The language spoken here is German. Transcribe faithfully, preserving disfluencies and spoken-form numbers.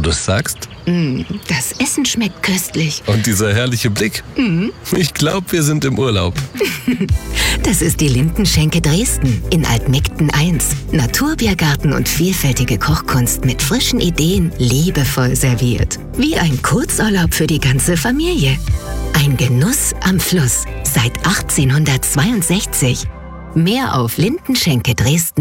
du es sagst. Mm, das Essen schmeckt köstlich. Und dieser herrliche Blick. Mm. Ich glaube, wir sind im Urlaub. Das ist die Lindenschenke Dresden in Altmegden eins. Naturbiergarten und vielfältige Kochkunst mit frischen Ideen, liebevoll serviert. Wie ein Kurzurlaub für die ganze Familie. Ein Genuss am Fluss seit achtzehnhundertzweiundsechzig. Mehr auf lindenschenke dresden.